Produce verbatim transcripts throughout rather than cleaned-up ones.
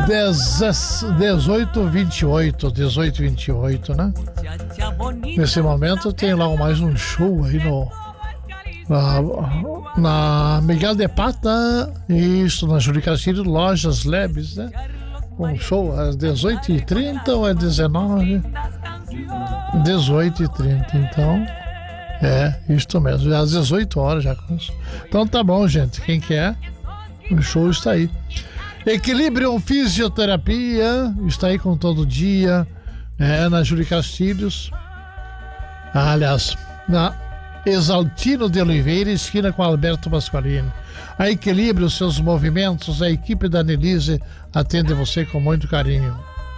dezoito e vinte e oito, dezoito e vinte e oito, né? Nesse momento tem logo mais um show aí no na, na Miguel de Pata, isso, na Júlio Castilho, Lojas Lebes, né? Um show às dezoito e trinta ou é dezenove? dezoito e trinta, então é isto mesmo, às dezoito horas já. Então tá bom, gente, quem quer, o show está aí. Equilibrium Fisioterapia está aí com todo dia, é, na Júlio Castilhos, ah, aliás, na Exaltino de Oliveira, esquina com Alberto Pasqualini. A Equilíbrio, seus movimentos, a equipe da Nelise atende você com muito carinho.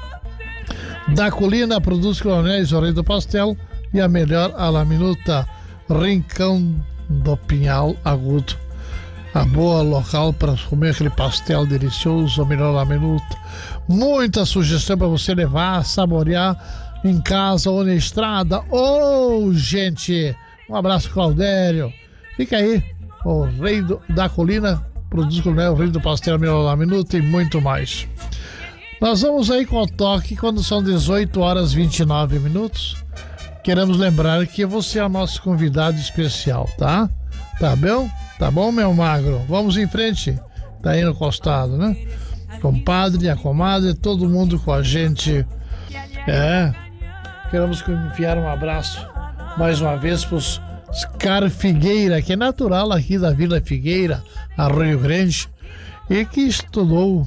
Da Colina produz coronéis, o rei do pastel e a melhor a la minuta. Rincão do Pinhal Agudo, a boa local para comer aquele pastel delicioso, a melhor a minuta. Muita sugestão para você levar, saborear em casa ou na estrada. Oh, gente, um abraço, Claudério. Fica aí, o rei do, da colina produz coronéis, o rei do pastel, a melhor a minuta e muito mais. Nós vamos aí com o toque quando são dezoito horas e vinte e nove minutos. Queremos lembrar que você é o nosso convidado especial, tá? Tá bom? Tá bom, meu magro? Vamos em frente. Tá aí no costado, né? Compadre, a comadre, todo mundo com a gente. É. Queremos enviar um abraço mais uma vez pros Car Figueira, que é natural aqui da Vila Figueira, a Rio Grande, e que estudou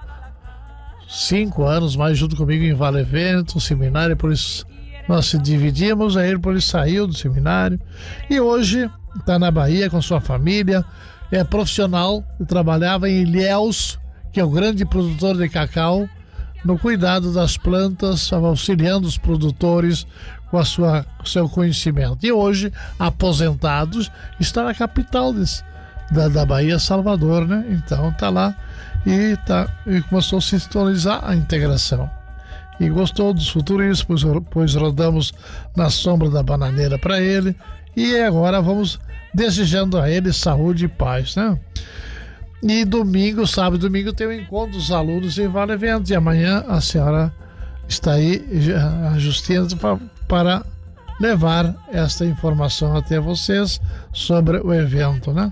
cinco anos mais junto comigo em Vale Vento, um seminário, por isso nós se dividimos, aí ele por isso saiu do seminário e hoje está na Bahia com sua família, é profissional, trabalhava em Ilhéus, que é o grande produtor de cacau, no cuidado das plantas, auxiliando os produtores com a sua seu conhecimento. E hoje, aposentados, está na capital desse, da, da Bahia, Salvador, né? Então está lá e, tá, e começou a sintonizar a integração. E gostou dos futuristas, pois, pois rodamos na sombra da bananeira para ele. E agora vamos desejando a ele saúde e paz, né? E domingo, sábado e domingo tem o encontro dos alunos em Vale Vento. E amanhã a senhora está aí, a Justina, para levar esta informação até vocês sobre o evento, né?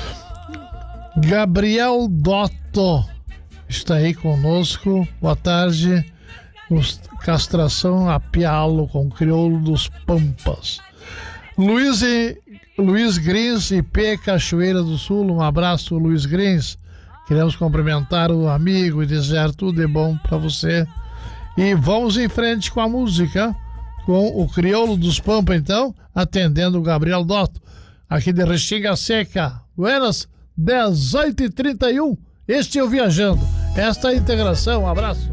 Gabriel Dotto está aí conosco. Boa tarde. Castração a pialo com crioulo dos Pampas. Luiz, e, Luiz Grins e P Cachoeira do Sul, um abraço, Luiz Grins. Queremos cumprimentar o amigo e desejar tudo de bom para você. E vamos em frente com a música, com o crioulo dos Pampas, então, atendendo o Gabriel Dotto, aqui de Restinga Seca. Buenas, dezoito e trinta e um. Este é o Viajando. Esta é a integração. Um abraço.